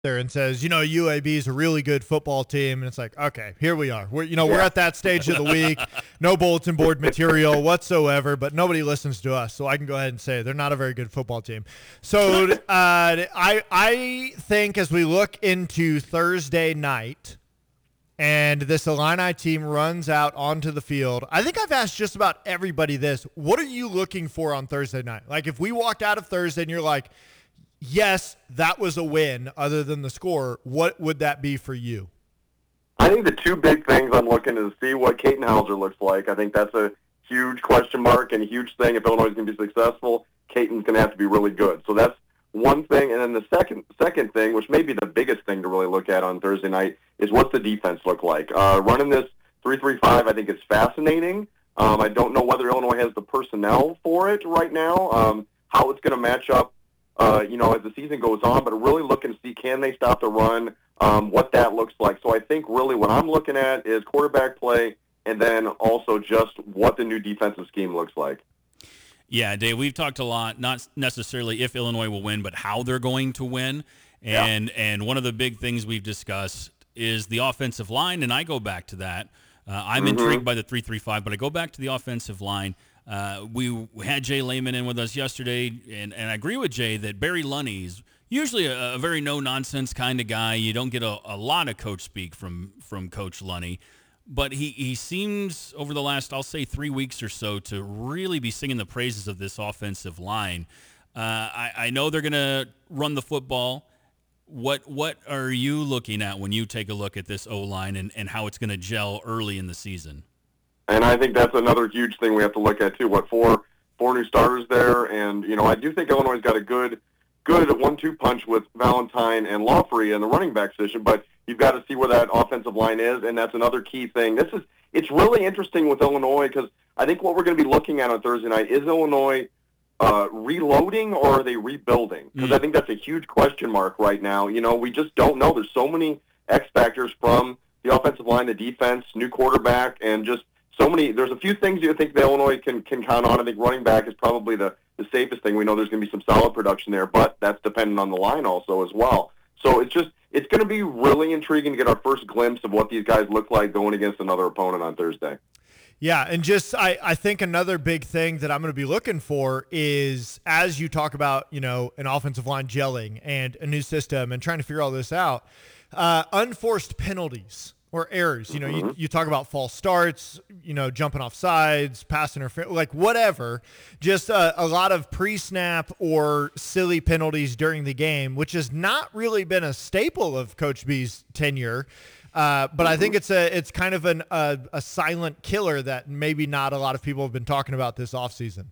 there and says, UAB is a really good football team, and it's like, okay, here we are. We're at that stage of the week, no bulletin board material whatsoever, but nobody listens to us, so I can go ahead and say they're not a very good football team. So I think as we look into Thursday night and this Illini team runs out onto the field, I think I've asked just about everybody this. What are you looking for on Thursday night? Like, if we walked out of Thursday and you're like, yes, that was a win other than the score, what would that be for you? I think the two big things I'm looking to see what Caden Hauser looks like. I think that's a huge question mark and a huge thing. If Illinois is going to be successful, Caden's going to have to be really good. So that's one thing. And then the second thing, which may be the biggest thing to really look at on Thursday night, is what's the defense look like. Running this 3-3-5, I think is fascinating. I don't know whether Illinois has the personnel for it right now, how it's going to match up as the season goes on, but really looking to see, can they stop the run, what that looks like. So I think really what I'm looking at is quarterback play and then also just what the new defensive scheme looks like. Yeah, Dave, we've talked a lot, not necessarily if Illinois will win, but how they're going to win. And one of the big things we've discussed is the offensive line, and I go back to that. I'm intrigued by the 3-3-5, but I go back to the offensive line. We had Jay Lehman in with us yesterday, and I agree with Jay that Barry Lunney's usually a very no-nonsense kind of guy. You don't get a lot of coach speak from Coach Lunney, but he seems over the last, I'll say 3 weeks or so, to really be singing the praises of this offensive line. I know they're going to run the football. What are you looking at when you take a look at this O-line and how it's going to gel early in the season? And I think that's another huge thing we have to look at, too. Four new starters there. And, I do think Illinois' got a good 1-2 punch with Valentine and Lawfrey in the running back position, but you've got to see where that offensive line is, and that's another key thing. It's really interesting with Illinois because I think what we're going to be looking at on Thursday night is Illinois reloading or are they rebuilding? Because I think that's a huge question mark right now. We just don't know. There's so many X factors from the offensive line, the defense, new quarterback, and just so many. There's a few things you think the Illinois can count on. I think running back is probably the safest thing. We know there's going to be some solid production there, but that's dependent on the line also as well. So it's going to be really intriguing to get our first glimpse of what these guys look like going against another opponent on Thursday. Yeah, and just I think another big thing that I'm going to be looking for is as you talk about, an offensive line gelling and a new system and trying to figure all this out, unforced penalties or errors. You talk about false starts, jumping off sides, pass interference, like whatever. Just a lot of pre-snap or silly penalties during the game, which has not really been a staple of Coach B's tenure. But I think it's kind of a silent killer that maybe not a lot of people have been talking about this offseason.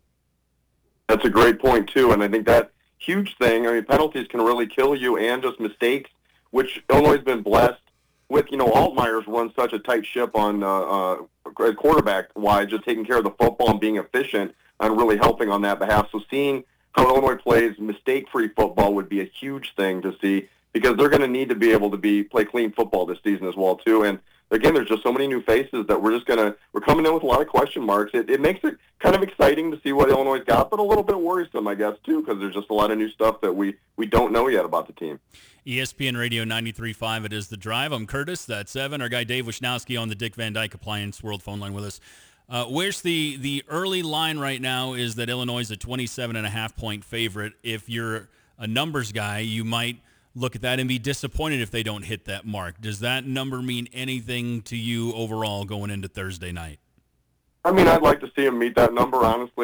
That's a great point, too, and I think that huge thing, penalties can really kill you and just mistakes, which Illinois has been blessed with, Altmaier's run such a tight ship on quarterback-wise, just taking care of the football and being efficient and really helping on that behalf. So seeing how Illinois plays mistake-free football would be a huge thing to see because they're going to need to be able to play clean football this season as well, too. And, again, there's just so many new faces that we're coming in with a lot of question marks. It makes it kind of exciting to see what Illinois got, but a little bit worrisome, I guess, too, because there's just a lot of new stuff that we don't know yet about the team. ESPN Radio 93.5, it is The Drive. I'm Curtis, that's Evan. Our guy Dave Wisnowski on the Dick Van Dyke Appliance World phone line with us. Where's the early line right now is that Illinois is a 27.5-point favorite. If you're a numbers guy, you might look at that and be disappointed if they don't hit that mark. Does that number mean anything to you overall going into Thursday night? I'd like to see him meet that number, honestly.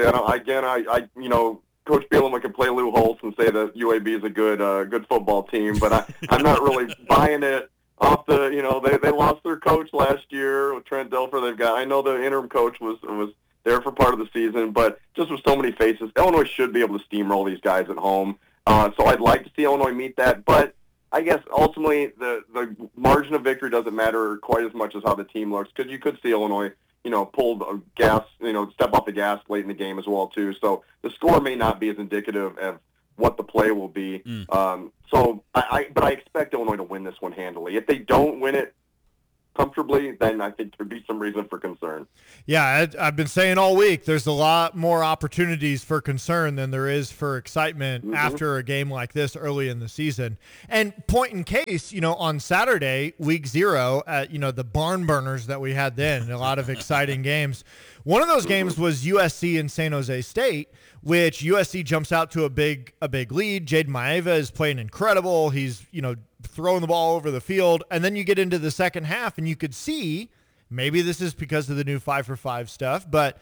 Coach Bielema can play Lou Holtz and say that UAB is a good football team, but I'm not really buying it off the, they lost their coach last year with Trent Dilfer. I know the interim coach was there for part of the season, but just with so many faces, Illinois should be able to steamroll these guys at home. So I'd like to see Illinois meet that, but I guess ultimately the margin of victory doesn't matter quite as much as how the team looks because you could see Illinois pull the gas, step off the gas late in the game as well, too. So the score may not be as indicative of what the play will be. But I expect Illinois to win this one handily. If they don't win it, comfortably, then I think there'd be some reason for concern. Yeah, I've been saying all week, there's a lot more opportunities for concern than there is for excitement after a game like this early in the season. And point in case, on Saturday, week 0, the barn burners that we had then, a lot of exciting games. One of those games was USC and San Jose State, which USC jumps out to a big lead. Jaden Maeva is playing incredible. He's, throwing the ball over the field. And then you get into the second half and you could see, maybe this is because of the new 5-for-5 stuff, but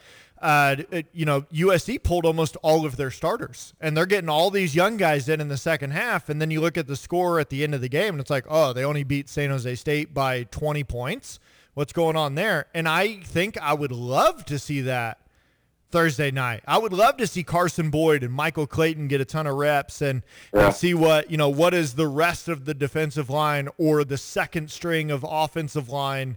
USC pulled almost all of their starters, and they're getting all these young guys in the second half. And then you look at the score at the end of the game, and it's like, oh, they only beat San Jose State by 20 points. What's going on there? And I think I would love to see that Thursday night. I would love to see Carson Boyd and Michael Clayton get a ton of reps and see what is the rest of the defensive line or the second string of offensive line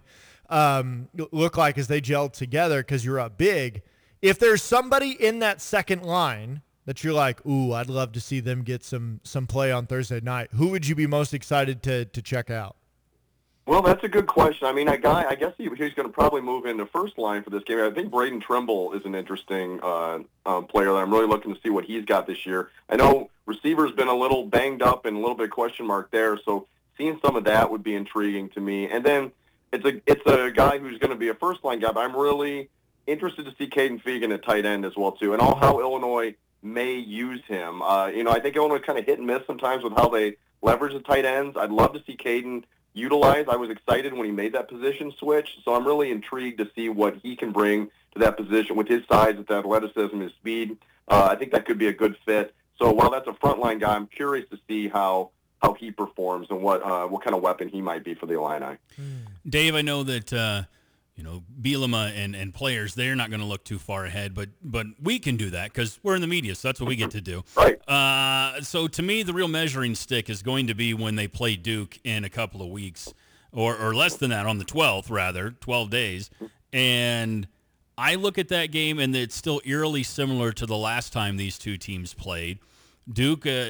look like as they gel together, because you're up big. If there's somebody in that second line that you're like, ooh, I'd love to see them get some play on Thursday night, who would you be most excited to check out? Well, that's a good question. I mean, I guess he's going to probably move into first line for this game. I think Braden Trimble is an interesting player that I'm really looking to see what he's got this year. I know receiver's been a little banged up and a little bit question mark there, so seeing some of that would be intriguing to me. And then it's a guy who's going to be a first line guy, but I'm really interested to see Caden Fegan at tight end as well too, and how Illinois may use him. I think Illinois kind of hit and miss sometimes with how they leverage the tight ends. I'd love to see Caden utilized. I was excited when he made that position switch, so I'm really intrigued to see what he can bring to that position with his size, with athleticism, his speed. I think that could be a good fit. So while that's a frontline guy, I'm curious to see how he performs and what kind of weapon he might be for the Illini. Dave, I know that Bielema and players, they're not going to look too far ahead, but we can do that because we're in the media, so that's what we get to do. Right. So to me, the real measuring stick is going to be when they play Duke in a couple of weeks, or less than that, on the 12th, rather, 12 days. And I look at that game, and it's still eerily similar to the last time these two teams played. Duke, the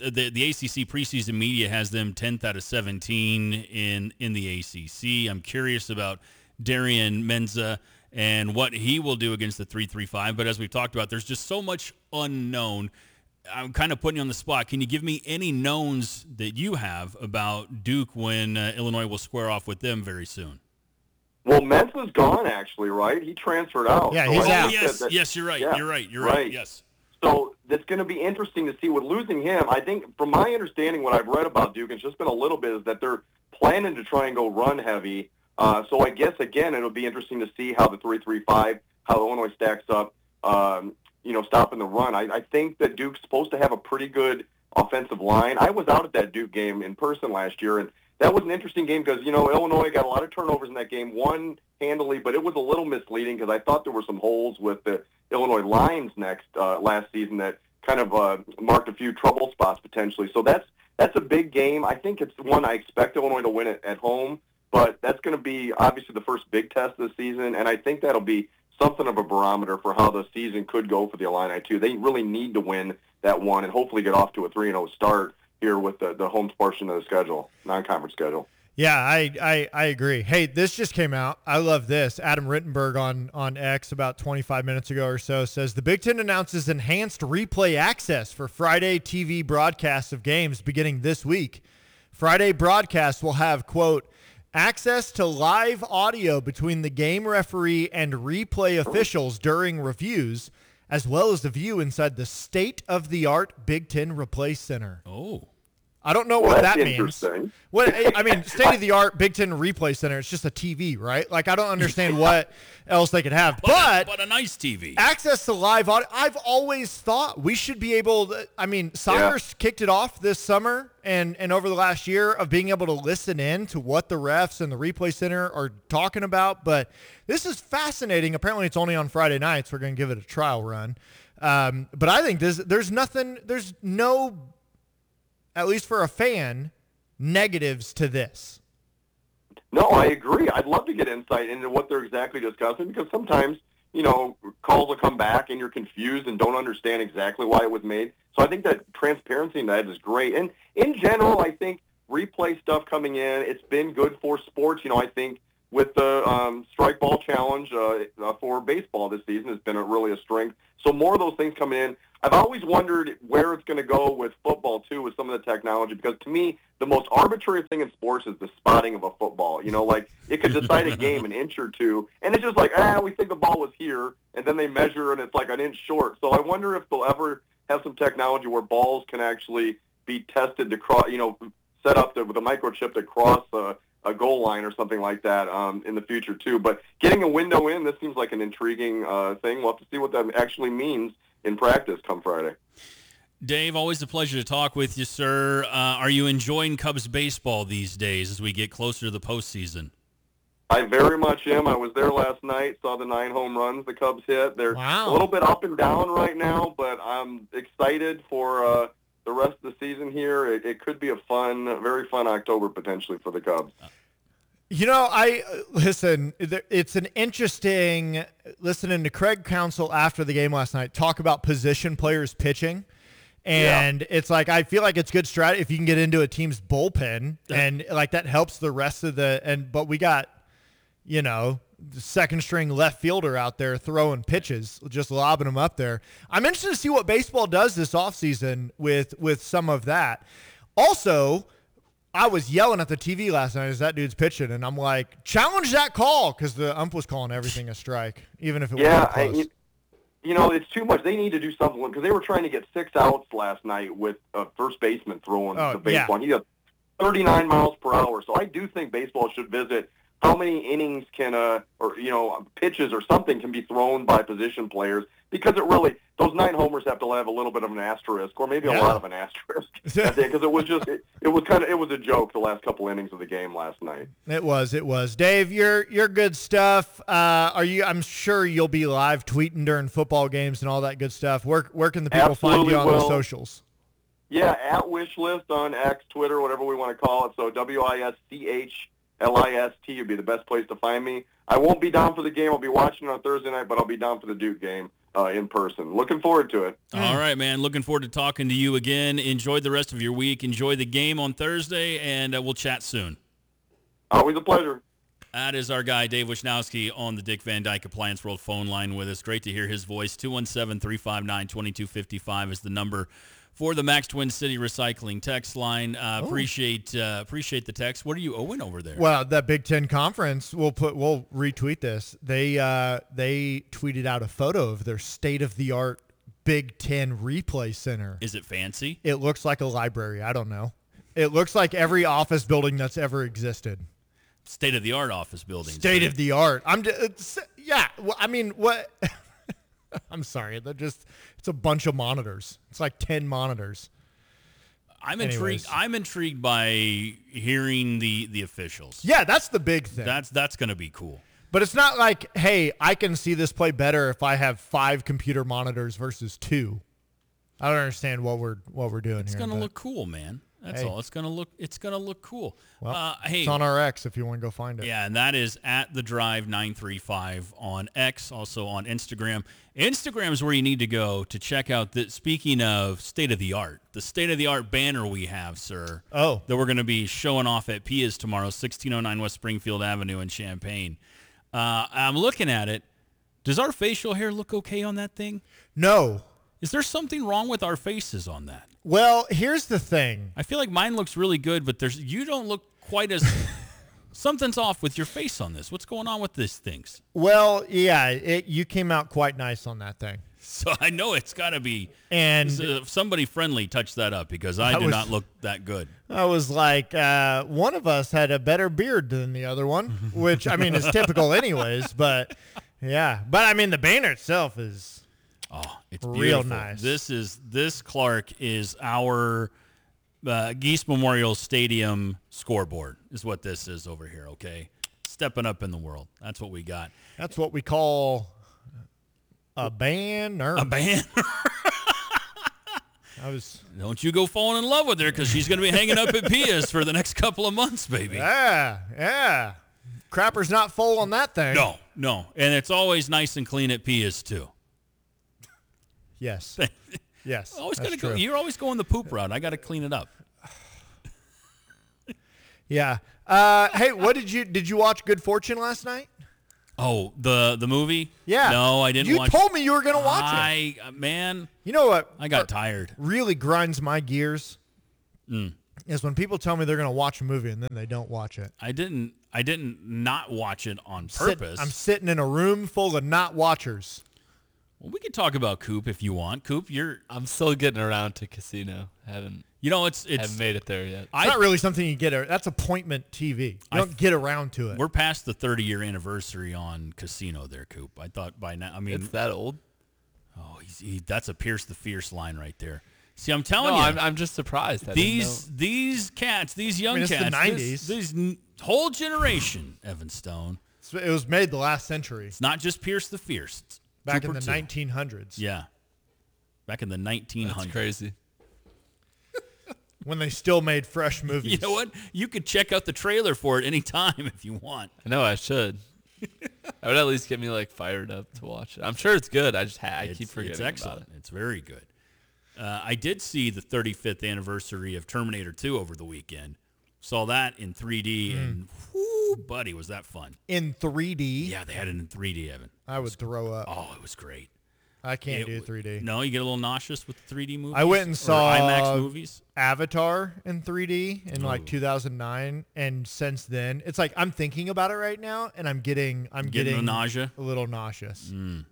ACC preseason media has them 10th out of 17 in the ACC. I'm curious about Darian Menza and what he will do against the 3-3-5. But as we've talked about, there's just so much unknown. I'm kind of putting you on the spot. Can you give me any knowns that you have about Duke when Illinois will square off with them very soon? Well, Menza's gone, actually, right? He transferred out. Yeah, he's out. Yes, you're right. Yeah, you're right. Yes. So it's going to be interesting to see with losing him. I think, from my understanding, what I've read about Duke, it's just been a little bit, is that they're planning to try and go run heavy. So I guess, again, it'll be interesting to see how the 3-3-5, how Illinois stacks up, stopping the run. I think that Duke's supposed to have a pretty good offensive line. I was out at that Duke game in person last year, and that was an interesting game because, Illinois got a lot of turnovers in that game, won handily, but it was a little misleading because I thought there were some holes with the Illinois lines last season that kind of marked a few trouble spots potentially. So that's a big game. I think it's one I expect Illinois to win it at home. But that's going to be obviously the first big test of the season, and I think that'll be something of a barometer for how the season could go for the Illini, too. They really need to win that one and hopefully get off to a 3-0 start here with the home portion of the schedule, non-conference schedule. Yeah, I agree. Hey, this just came out. I love this. Adam Rittenberg on X about 25 minutes ago or so says, the Big Ten announces enhanced replay access for Friday TV broadcasts of games beginning this week. Friday broadcasts will have, quote, access to live audio between the game referee and replay officials during reviews, as well as the view inside the state-of-the-art Big Ten Replay Center. Oh. I don't know what that means. Interesting. State-of-the-art Big Ten Replay Center, it's just a TV, right? Like, I don't understand what else they could have. But a nice TV. Access to live audio. I've always thought we should be able to, soccer kicked it off this summer and over the last year of being able to listen in to what the refs and the Replay Center are talking about. But this is fascinating. Apparently, it's only on Friday nights. We're going to give it a trial run. But I think there's no, at least for a fan, negatives to this. No, I agree. I'd love to get insight into what they're exactly discussing because sometimes, calls will come back and you're confused and don't understand exactly why it was made. So I think that transparency in that is great. And in general, I think replay stuff coming in, it's been good for sports. I think with the strike ball challenge for baseball this season has been really a strength. So more of those things coming in. I've always wondered where it's going to go with football, too, with some of the technology, because to me, the most arbitrary thing in sports is the spotting of a football. You know, like it could decide a game an inch or two, and it's just like, we think the ball was here, and then they measure, and it's like an inch short. So I wonder if they'll ever have some technology where balls can actually be tested to cross, set up with a microchip to cross a goal line or something like that in the future, too. But getting a window in, this seems like an intriguing thing. We'll have to see what that actually means in practice come Friday. Dave, always a pleasure to talk with you, sir. Are you enjoying Cubs baseball these days as we get closer to the postseason? I very much am. I was there last night, saw the 9 home runs the Cubs hit. They're a little bit up and down right now, but I'm excited for the rest of the season here. It could be a very fun October potentially for the Cubs. It's an interesting listening to Craig Counsell after the game last night talk about position players pitching. And it's like, I feel like it's good strategy if you can get into a team's bullpen and like that helps the rest of but we got, the second string left fielder out there throwing pitches, just lobbing them up there. I'm interested to see what baseball does this offseason with some of that. Also, I was yelling at the TV last night as that dude's pitching, and I'm like, challenge that call, because the ump was calling everything a strike, even if it wasn't close. It's too much. They need to do something, because they were trying to get 6 outs last night with a first baseman throwing the baseball. And he got 39 miles per hour. So I do think baseball should visit how many innings pitches or something can be thrown by position players, because those 9 homers have to have a little bit of an asterisk, or maybe a lot of an asterisk, because it was a joke the last couple innings of the game last night. It was. Dave, you're good stuff. I'm sure you'll be live tweeting during football games and all that good stuff. Where can the people find you on the socials? Yeah, at Wishlist on X, Twitter, whatever we want to call it. So WISCHLIST would be the best place to find me. I won't be down for the game. I'll be watching it on Thursday night, but I'll be down for the Duke game in person. Looking forward to it. All right, man. Looking forward to talking to you again. Enjoy the rest of your week. Enjoy the game on Thursday, and we'll chat soon. Always a pleasure. That is our guy, Dave Wisnowski, on the Dick Van Dyke Appliance World phone line with us. Great to hear his voice. 217-359-2255 is the number for the Max Twin City Recycling text line. Appreciate the text. What are you owing over there? Well, that Big Ten conference, we'll retweet this. They tweeted out a photo of their state-of-the-art Big Ten replay center. Is it fancy? It looks like a library. I don't know. It looks like every office building that's ever existed. State-of-the-art office buildings. State-of-the-art. What? I'm sorry. It's a bunch of monitors. It's like 10 monitors. I'm intrigued by hearing the officials. Yeah, that's the big thing. That's going to be cool. But it's not like, hey, I can see this play better if I have 5 computer monitors versus 2. I don't understand what we're doing it's here. It's going to look cool, man. That's all. It's gonna look cool. Well, it's on our X if you want to go find it. Yeah, and that is at The Drive 935 on X, also on Instagram. Instagram is where you need to go to check out speaking of state of the art banner we have, sir. Oh, that we're going to be showing off at Pia's tomorrow, 1609 West Springfield Avenue in Champaign. I'm looking at it. Does our facial hair look okay on that thing? No. Is there something wrong with our faces on that? Well, here's the thing. I feel like mine looks really good, but you don't look quite as something's off with your face on this. What's going on with these things? Well, yeah, you came out quite nice on that thing. So I know it's got to be. And somebody friendly touched that up, because I do not look that good. I was like, one of us had a better beard than the other one, which, I mean, is typical anyways. But, yeah. But, I mean, the banner itself is... Oh, it's real beautiful. nice. This Clark is our Geese Memorial Stadium scoreboard is what this is over here, okay? Stepping up in the world. That's what we got. That's what we call a banner. A banner. Don't you go falling in love with her, because she's going to be hanging up at Pia's for the next couple of months, baby. Yeah. Crapper's not full on that thing. No. And it's always nice and clean at Pia's, too. Yes. Yes. You're always going the poop route. I got to clean it up. Yeah. Hey, did you watch Good Fortune last night? Oh, the movie? Yeah. No, I didn't You watch. told me you were going to watch it. Man, You know what? I got tired. Really grinds my gears is when people tell me they're going to watch a movie and then they don't watch it. I didn't not watch it on purpose. I'm sitting in a room full of not watchers. Well, we can talk about Coop if you want. Coop, I'm still getting around to Casino. Haven't made it there yet. It's not really something you get. That's appointment TV. You don't get around to it. We're past the 30-year anniversary on Casino there, Coop. I thought by now. I mean, It's that old? oh, that's a Pierce the Fierce line right there. See, I'm telling No, you, I'm just surprised. these cats, these young it's the cats, 90s. this whole generation, Evan Stone. It was made the last century, It's not just Pierce the Fierce. It's back Trooper in the 2. 1900s. Yeah, back in the 1900s. That's crazy. When they still made fresh movies. You know what? You could check out the trailer for it any time if you want. I know I should. That would at least get me like fired up to watch it. I'm sure it's good. I keep forgetting It's excellent. about it. It's very good. I did see the 35th anniversary of Terminator 2 over the weekend. Saw that in 3D, and whoo, buddy, was that fun. In 3D? Yeah, they had it in 3D, Evan. I would throw up. Oh, it was great. I can't do It 3D. No, you get a little nauseous with 3D movies? I went and or saw IMAX movies. Avatar in 3D in like Oh. 2009, and since then, it's like I'm thinking about it right now, and I'm getting the nausea? a little nauseous.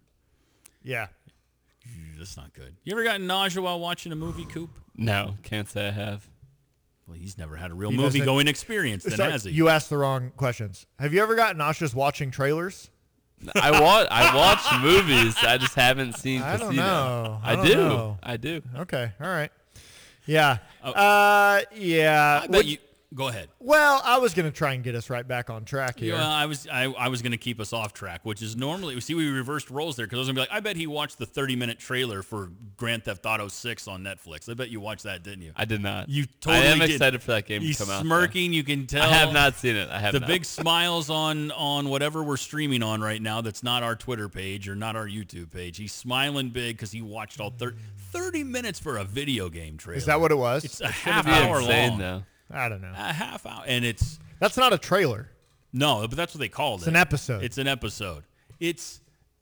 Yeah, That's not good. You ever gotten nausea while watching a movie, Coop? No, can't say I have. Well, he's never had a real He doesn't- movie-going experience, then, Sorry, has he? you asked the wrong questions. Have you ever gotten nauseous watching trailers? I watch movies. I just haven't seen I don't Casino. know. I I don't do. know. I do. Okay, all right. Yeah, Oh. yeah. I bet you. Go ahead. Well, I was gonna try and get us right back on track here. Yeah, I was going to keep us off track, which is normally we reversed roles there because I was going to be like, I bet he watched the 30-minute trailer for Grand Theft Auto 6 on Netflix. I bet you watched that, didn't you? I did not. You totally I am did. excited for that game He's to come out. smirking. You can tell. I have not seen it. I have the not. big smiles on whatever we're streaming on right now. That's not our Twitter page or not our YouTube page. He's smiling big because he watched all 30 minutes for a video game trailer. Is that what it was? It's a It's half gonna be hour insane, long. though. I don't know. A half hour, and it's. That's not a trailer. No, but that's what they called it. It's an episode. It's an episode. It's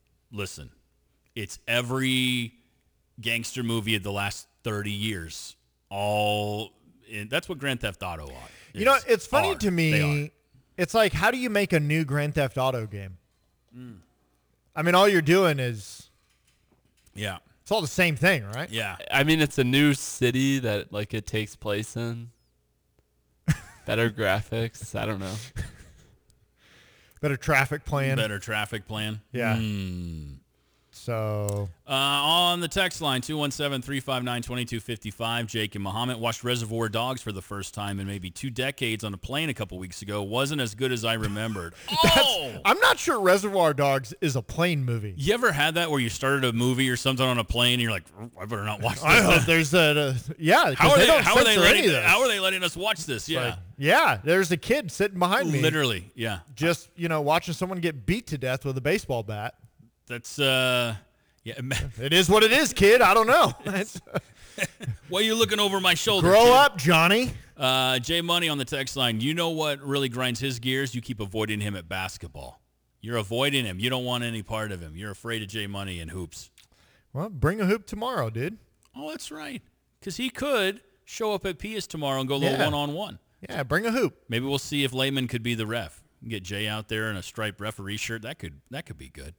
every gangster movie of the last 30 years. That's what Grand Theft Auto are. You know, it's funny Are. to They me. are. It's like, how do you make a new Grand Theft Auto game? I mean, all you're doing is Yeah. it's all the same thing, right? Yeah. I mean, it's a new city that like it takes place in. Better graphics. I don't know. Better traffic plan. Better traffic plan. Yeah. Hmm. So On the text line, 217-359-2255, Jake and Muhammad watched Reservoir Dogs for the first time in maybe 2 decades on a plane a couple weeks ago. Wasn't as good as I remembered. I'm not sure Reservoir Dogs is a plane movie. You ever had that where you started a movie or something on a plane and you're like, I better not watch this? I hope there's yeah. 'cause How are they, don't how, are they censor any letting, of this. how are they letting us watch this? Yeah. Like, yeah, there's a kid sitting behind me, Literally, yeah. just watching someone get beat to death with a baseball bat. That's, yeah. It is what it is, kid. I don't know. Why are you looking over my shoulder? Grow kid? up, Johnny. Jay Money on the text line. You know what really grinds his gears? You keep avoiding him at basketball. You're avoiding him. You don't want any part of him. You're afraid of Jay Money and hoops. Well, bring a hoop tomorrow, dude. Oh, that's right. Because he could show up at Pius tomorrow and go a little Yeah. one-on-one. Yeah, bring a hoop. Maybe we'll see if Layman could be the ref. Get Jay out there in a striped referee shirt. That could be good.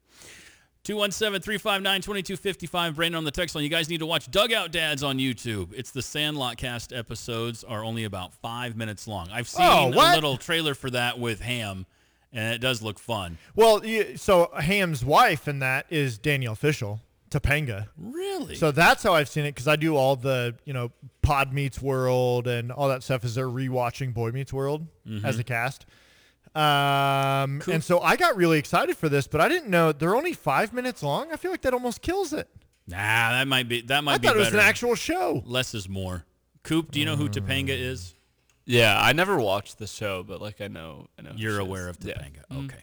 217-359-2255. Brandon on the text line. You guys need to watch Dugout Dads on YouTube. It's the Sandlot cast episodes are only about 5 minutes long. I've seen a what? little trailer for that with Ham, and it does look fun. Well, so Ham's wife in that is Danielle Fishel, Topanga. Really? So that's how I've seen it because I do all the, Pod Meets World and all that stuff as they're rewatching Boy Meets World as a cast. And so I got really excited for this, but I didn't know they're only 5 minutes long. I feel like that almost kills it. Nah, that might be I better. thought it was an actual show. Less is more. Coop, do you know who Topanga is? Yeah, I never watched the show, but like I know. who You're she aware is. of Yeah. Topanga. Okay.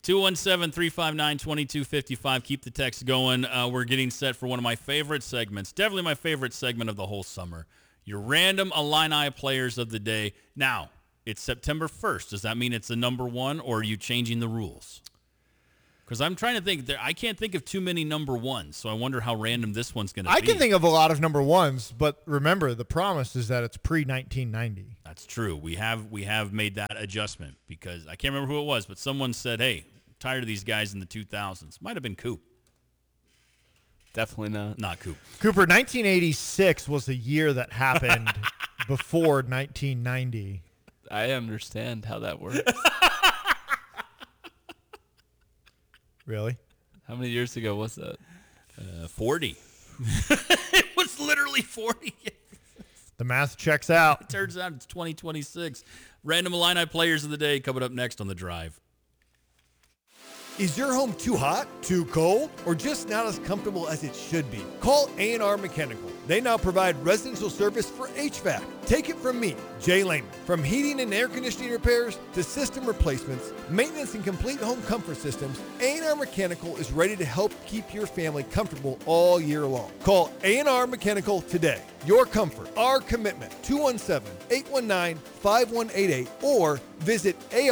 217-359-2255. Keep the text going. We're getting set for one of my favorite segments. Definitely my favorite segment of the whole summer. Your random Illini players of the day. Now, it's September 1st. Does that mean it's the number one, or are you changing the rules? Because I'm trying to think. I can't think of too many number ones, so I wonder how random this one's going to be. I can think of a lot of number ones, but remember, the promise is that it's pre-1990. That's true. We have made that adjustment because I can't remember who it was, but someone said, hey, I'm tired of these guys in the 2000s. Might have been Coop. Definitely not. Not Coop. Cooper, 1986 was the year that happened before 1990. I understand how that works. Really? How many years ago was that? 40. It was literally 40. The math checks out. It turns out it's 2026. Random Illini players of the day coming up next on The Drive. Is your home too hot, too cold, or just not as comfortable as it should be? Call A&R Mechanical. They now provide residential service for HVAC. Take it from me, Jay Lehman. From heating and air conditioning repairs to system replacements, maintenance and complete home comfort systems, A&R Mechanical is ready to help keep your family comfortable all year long. Call A&R Mechanical today. Your comfort, our commitment. 217-819-5188 or visit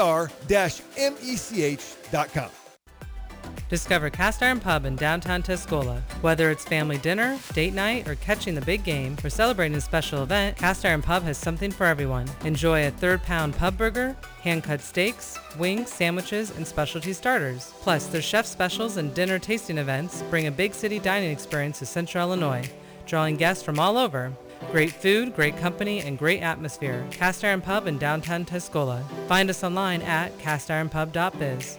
ar-mech.com. Discover Cast Iron Pub in downtown Tuscola. Whether it's family dinner, date night, or catching the big game, or celebrating a special event, Cast Iron Pub has something for everyone. Enjoy a third-pound pub burger, hand-cut steaks, wings, sandwiches, and specialty starters. Plus, their chef specials and dinner tasting events bring a big city dining experience to Central Illinois, drawing guests from all over. Great food, great company, and great atmosphere. Cast Iron Pub in downtown Tuscola. Find us online at castironpub.biz.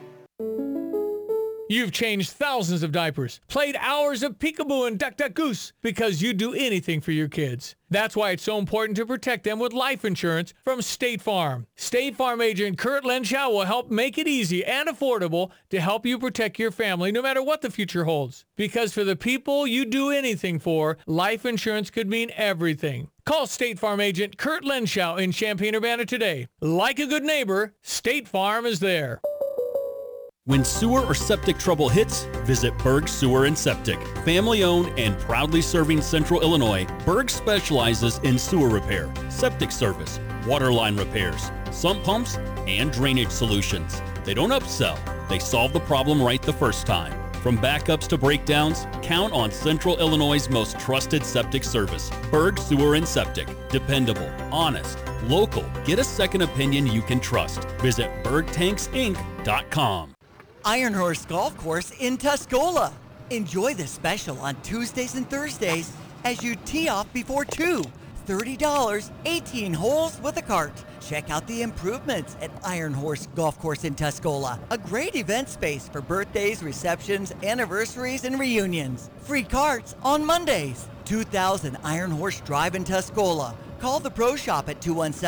You've changed thousands of diapers, played hours of peekaboo and duck duck goose because you'd do anything for your kids. That's why it's so important to protect them with life insurance from State Farm. State Farm agent Kurt Lenschow will help make it easy and affordable to help you protect your family no matter what the future holds. Because for the people you do anything for, life insurance could mean everything. Call State Farm agent Kurt Lenschow in Champaign-Urbana today. Like a good neighbor, State Farm is there. When sewer or septic trouble hits, visit Berg Sewer and Septic. Family owned and proudly serving Central Illinois, Berg specializes in sewer repair, septic service, water line repairs, sump pumps, and drainage solutions. They don't upsell, they solve the problem right the first time. From backups to breakdowns, count on Central Illinois' most trusted septic service. Berg Sewer and Septic. Dependable, honest, local. Get a second opinion you can trust. Visit bergtanksinc.com. Iron Horse Golf Course in Tuscola. Enjoy the special on Tuesdays and Thursdays as you tee off before 2. $30, 18 holes with a cart. Check out the improvements at Iron Horse Golf Course in Tuscola. A great event space for birthdays, receptions, anniversaries, and reunions. Free carts on Mondays. 2000 Iron Horse Drive in Tuscola. Call the Pro Shop at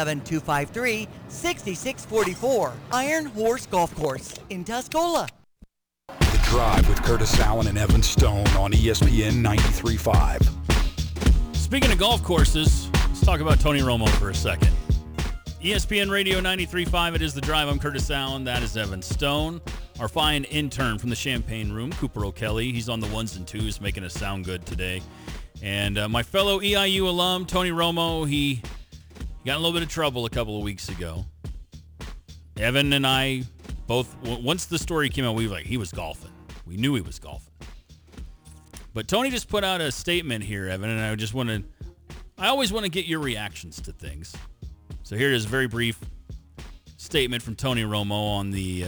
217-253-6644. Iron Horse Golf Course in Tuscola. The Drive with Curtis Allen and Evan Stone on ESPN 93.5. Speaking of golf courses, let's talk about Tony Romo for a second. ESPN Radio 93.5, it is The Drive. I'm Curtis Allen. That is Evan Stone. Our fine intern from the Champagne Room, Cooper O'Kelly. He's on the ones and twos, making us sound good today. And my fellow EIU alum, Tony Romo, he got in a little bit of trouble a couple of weeks ago. Evan and I both, once the story came out, we were like, he was golfing. We knew he was golfing. But Tony just put out a statement here, Evan, and I always want to get your reactions to things. So here is a very brief statement from Tony Romo on the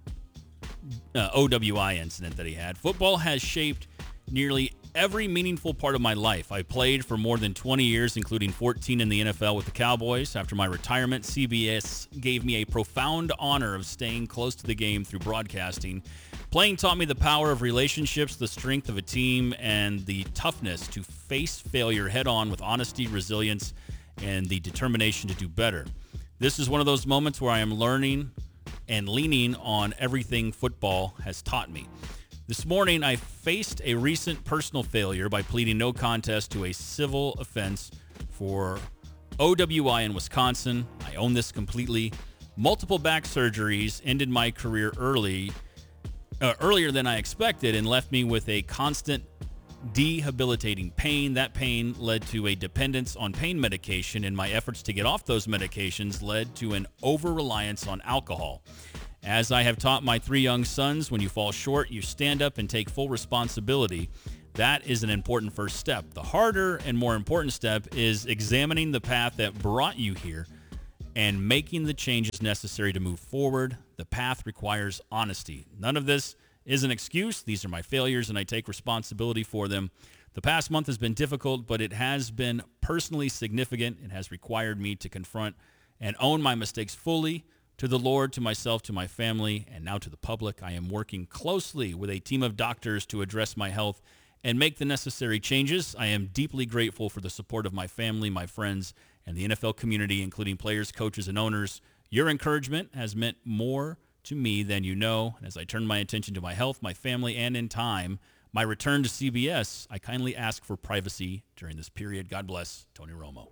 OWI incident that he had. Football has shaped nearly every meaningful part of my life. I played for more than 20 years, including 14 in the NFL with the Cowboys. After my retirement, CBS gave me a profound honor of staying close to the game through broadcasting. Playing taught me the power of relationships, the strength of a team, and the toughness to face failure head-on with honesty, resilience, and the determination to do better. This is one of those moments where I am learning and leaning on everything football has taught me. This morning, I faced a recent personal failure by pleading no contest to a civil offense for OWI in Wisconsin. I own this completely. Multiple back surgeries ended my career earlier than I expected and left me with a constant debilitating pain. That pain led to a dependence on pain medication, and my efforts to get off those medications led to an over-reliance on alcohol. As I have taught my 3 young sons, when you fall short, you stand up and take full responsibility. That is an important first step. The harder and more important step is examining the path that brought you here and making the changes necessary to move forward. The path requires honesty. None of this is an excuse. These are my failures, and I take responsibility for them. The past month has been difficult, but it has been personally significant. It has required me to confront and own my mistakes fully. To the Lord, to myself, to my family, and now to the public, I am working closely with a team of doctors to address my health and make the necessary changes. I am deeply grateful for the support of my family, my friends, and the NFL community, including players, coaches, and owners. Your encouragement has meant more to me than you know. And as I turn my attention to my health, my family, and in time, my return to CBS, I kindly ask for privacy during this period. God bless, Tony Romo.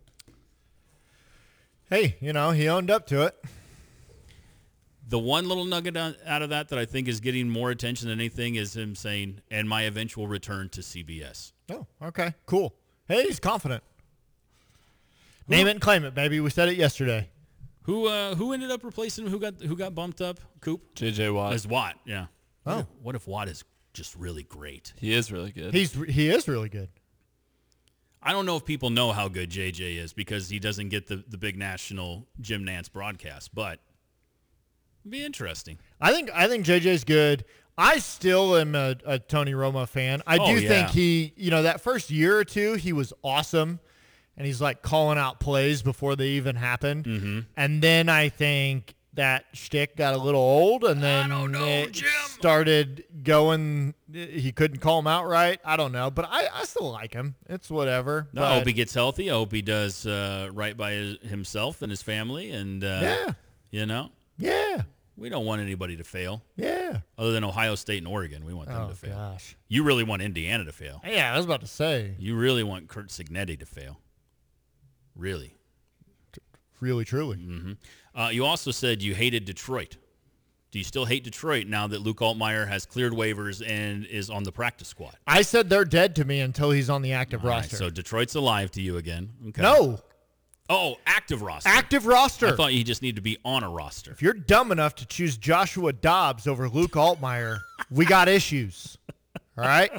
Hey, he owned up to it. The one little nugget out of that I think is getting more attention than anything is him saying, and my eventual return to CBS. Oh, okay, cool. Hey, he's confident. Name it and claim it, baby. We said it yesterday. Who ended up replacing him? Who got bumped up? Coop? J.J. Watt. As Watt, yeah. Oh. What if Watt is just really great? He is really good. He is really good. I don't know if people know how good JJ is because he doesn't get the big national Jim Nantz broadcast, but it'd be interesting. I think JJ's good. I still am a Tony Romo fan. I do think he, that first year or two, he was awesome. And he's like calling out plays before they even happened. Mm-hmm. And then I think that shtick got a little old, and then it started going. He couldn't call him out right. I don't know, but I still like him. It's whatever. No, I hope he gets healthy. I hope he does right by himself and his family. And, Yeah. We don't want anybody to fail. Yeah. Other than Ohio State and Oregon, we want them to fail. Gosh. You really want Indiana to fail. Yeah, I was about to say. You really want Kurt Signetti to fail. Really. Really, truly. Mm-hmm. You also said you hated Detroit. Do you still hate Detroit now that Luke Altmaier has cleared waivers and is on the practice squad? I said they're dead to me until he's on the active roster. Right, so Detroit's alive to you again. Okay. No. Oh, active roster. Active roster. I thought you just need to be on a roster. If you're dumb enough to choose Joshua Dobbs over Luke Altmaier, we got issues. All right?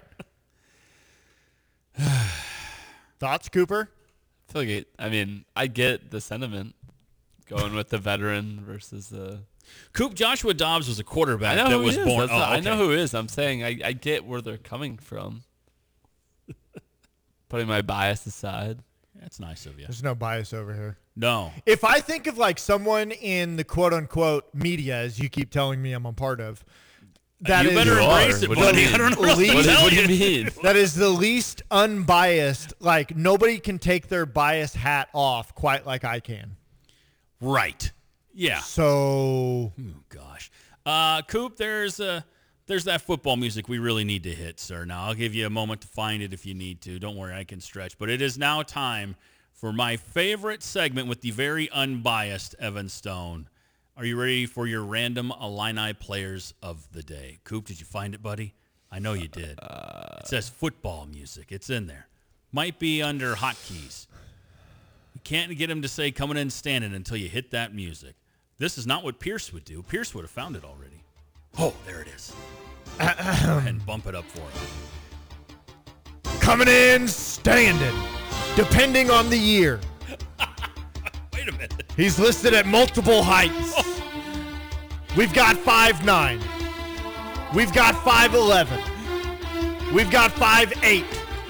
Thoughts, Cooper? I feel like I get the sentiment going with the veteran versus the... Coop, Joshua Dobbs was a quarterback that was born... Okay. I know who is. I'm saying I get where they're coming from. Putting my bias aside. That's nice of you. There's no bias over here. No. If I think of like someone in the quote-unquote media, as you keep telling me I'm a part of, that you is better embrace it, buddy. I don't know what what do you mean? That is the least unbiased. Like, nobody can take their bias hat off quite like I can. Right. Yeah. So. Oh, gosh. Coop, there's that football music we really need to hit, sir. Now, I'll give you a moment to find it if you need to. Don't worry, I can stretch. But it is now time for my favorite segment with the very unbiased Evan Stone. Are you ready for your random Illini players of the day? Coop, did you find it, buddy? I know you did. It says football music. It's in there. Might be under hotkeys. You can't get him to say coming in standing until you hit that music. This is not what Pierce would do. Pierce would have found it already. Oh, there it is. Go ahead and bump it up for him. Coming in standing, depending on the year. Wait a minute. He's listed at multiple heights. We've got 5'9". We've got 5'11". We've got 5'8".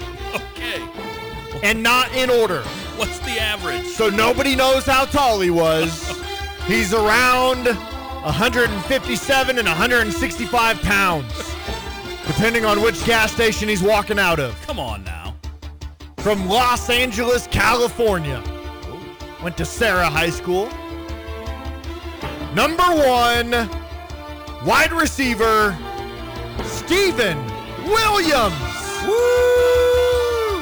Okay. And not in order. What's the average? So nobody knows how tall he was. He's around 157 and 165 pounds, depending on which gas station he's walking out of. Come on now. From Los Angeles, California. Went to Sarah High School. Number 1, wide receiver, Steven Williams. Woo!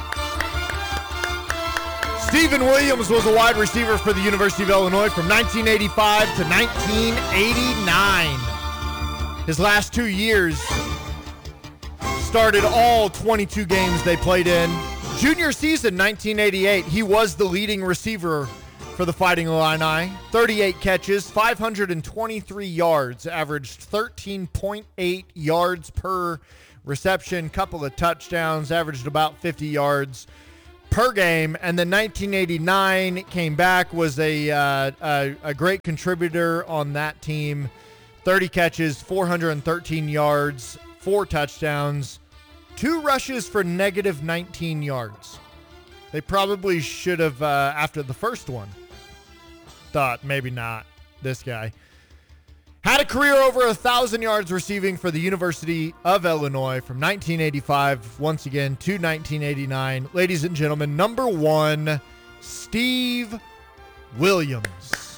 Steven Williams was a wide receiver for the University of Illinois from 1985 to 1989. His last 2 years started all 22 games they played in. Junior season, 1988, he was the leading receiver for the Fighting Illini. 38 catches, 523 yards, averaged 13.8 yards per reception, couple of touchdowns, averaged about 50 yards per game. And then 1989 came back, was a great contributor on that team. 30 catches, 413 yards, 4 touchdowns, 2 rushes for negative 19 yards. They probably should have, after the first one, thought maybe not this guy. Had a career over 1,000 yards receiving for the University of Illinois from 1985, once again, to 1989. Ladies and gentlemen, number 1, Steve Williams.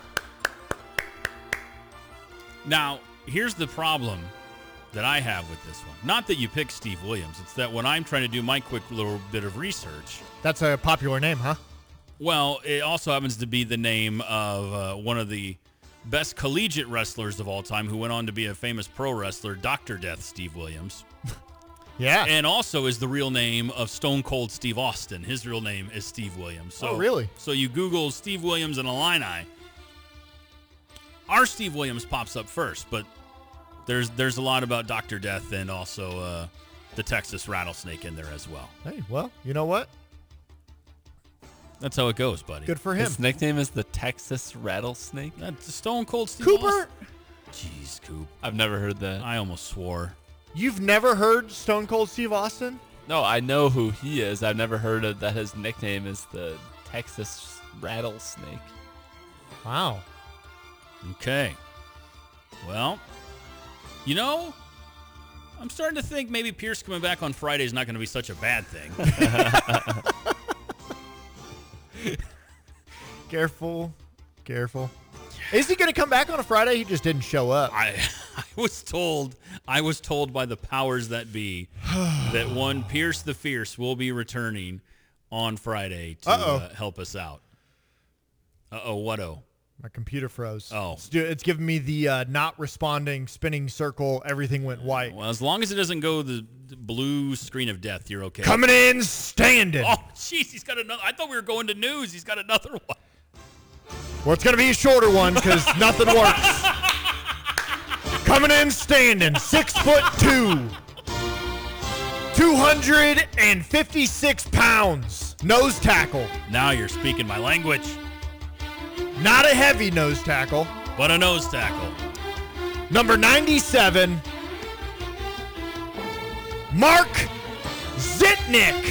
Now, here's the problem that I have with this one. Not that you pick Steve Williams. It's that when I'm trying to do my quick little bit of research. That's a popular name, huh? Well, it also happens to be the name of one of the best collegiate wrestlers of all time who went on to be a famous pro wrestler, Dr. Death Steve Williams. Yeah. And also is the real name of Stone Cold Steve Austin. His real name is Steve Williams. So, oh, really? So you Google Steve Williams and Illini. Our Steve Williams pops up first, but there's a lot about Dr. Death and also the Texas Rattlesnake in there as well. Hey, well, you know what? That's how it goes, buddy. Good for him. His nickname is the Texas Rattlesnake. That's Stone Cold Steve Cooper? Austin. Jeez, Coop. I've never heard that. I almost swore. You've never heard Stone Cold Steve Austin? No, I know who he is. I've never heard of that his nickname is the Texas Rattlesnake. Wow. Okay. Well, you know, I'm starting to think maybe Pierce coming back on Friday is not going to be such a bad thing. Careful. Is he going to come back on a Friday? He just didn't show up. I was told by the powers that be that one Pierce the Fierce will be returning on Friday to help us out. What-oh? My computer froze. Oh. It's giving me the not responding, spinning circle, everything went white. Well, as long as it doesn't go the blue screen of death, you're okay. Coming in, standing. Oh, jeez, he's got another. I thought we were going to news. He's got another one. Well, it's going to be a shorter one because nothing works. Coming in, standing, 6'2", 256 pounds, nose tackle. Now you're speaking my language. Not a heavy nose tackle. But a nose tackle. Number 97, Mark Zitnik.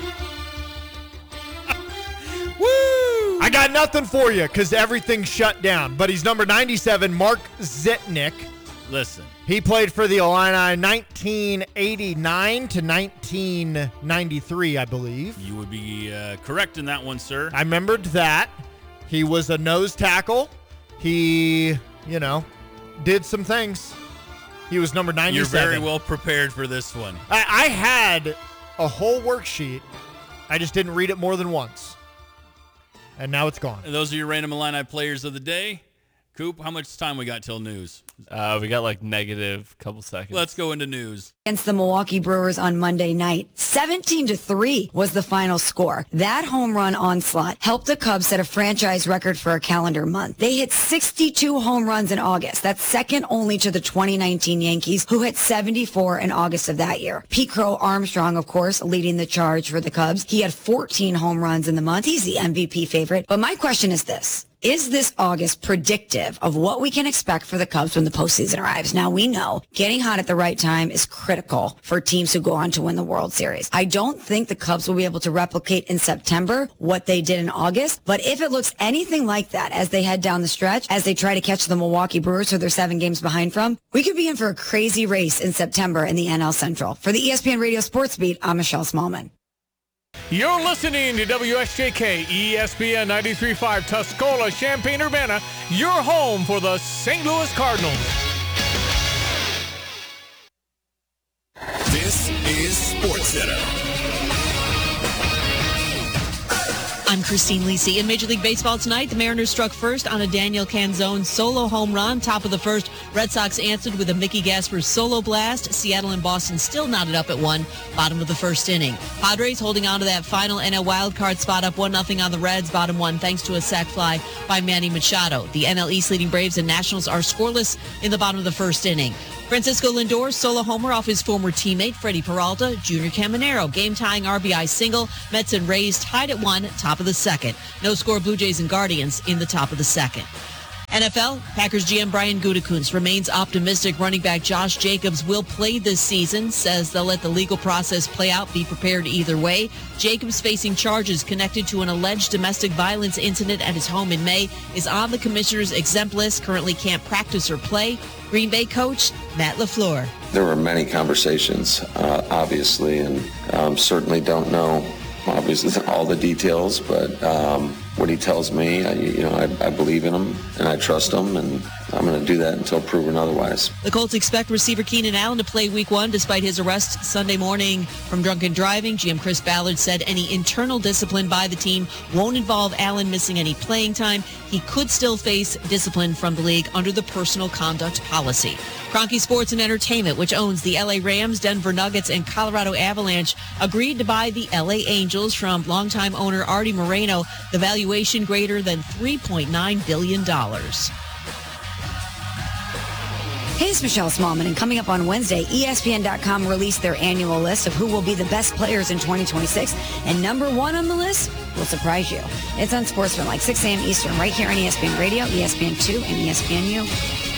Woo! I got nothing for you because everything's shut down. But he's number 97, Mark Zitnik. Listen. He played for the Illini 1989 to 1993, I believe. You would be correct in that one, sir. I remembered that. He was a nose tackle. He, did some things. He was number 97. You're very well prepared for this one. I had a whole worksheet. I just didn't read it more than once. And now it's gone. And those are your Random Illini players of the day. Coop, how much time we got till news? We got like negative couple seconds. Let's go into news. Against the Milwaukee Brewers on Monday night. 17-3 was the final score. That home run onslaught helped the Cubs set a franchise record for a calendar month. They hit 62 home runs in August. That's second only to the 2019 Yankees, who hit 74 in August of that year. Pete Crow Armstrong, of course, leading the charge for the Cubs. He had 14 home runs in the month. He's the MVP favorite. But my question is this. Is this August predictive of what we can expect for the Cubs when the postseason arrives? Now, we know getting hot at the right time is critical for teams who go on to win the World Series. I don't think the Cubs will be able to replicate in September what they did in August, but if it looks anything like that as they head down the stretch, as they try to catch the Milwaukee Brewers who they're 7 games behind from, we could be in for a crazy race in September in the NL Central. For the ESPN Radio Sports Beat, I'm Michelle Smallman. You're listening to WSJK ESPN 93.5 Tuscola, Champaign-Urbana, your home for the St. Louis Cardinals. This is SportsCenter. I'm Christine Lisi. In Major League Baseball tonight, the Mariners struck first on a Daniel Canzone solo home run. Top of the first, Red Sox answered with a Mickey Gasper solo blast. Seattle and Boston still knotted up at 1, bottom of the first inning. Padres holding on to that final NL wildcard spot, up 1-0 on the Reds, bottom 1, thanks to a sac fly by Manny Machado. The NL East leading Braves and Nationals are scoreless in the bottom of the first inning. Francisco Lindor solo homer off his former teammate Freddie Peralta. Junior Caminero game-tying RBI single. Mets and Rays tied at 1, top of the second. No score Blue Jays and Guardians in the top of the second. NFL, Packers GM Brian Gutekunst remains optimistic running back Josh Jacobs will play this season, says they'll let the legal process play out, be prepared either way. Jacobs, facing charges connected to an alleged domestic violence incident at his home in May, is on the commissioner's exempt list, currently can't practice or play. Green Bay coach Matt LaFleur. There were many conversations, obviously, and certainly don't know obviously all the details, but what he tells me, I believe in him and I trust him, and I'm going to do that until proven otherwise. The Colts expect receiver Keenan Allen to play Week 1 despite his arrest Sunday morning from drunken driving. GM Chris Ballard said any internal discipline by the team won't involve Allen missing any playing time. He could still face discipline from the league under the personal conduct policy. Kroenke Sports and Entertainment, which owns the LA Rams, Denver Nuggets, and Colorado Avalanche, agreed to buy the LA Angels from longtime owner Artie Moreno, the valuation greater than $3.9 billion. Hey, it's Michelle Smallman, and coming up on Wednesday, ESPN.com released their annual list of who will be the best players in 2026, and number 1 on the list will surprise you. It's on Sportsman, like 6 a.m. Eastern, right here on ESPN Radio, ESPN2, and ESPNU.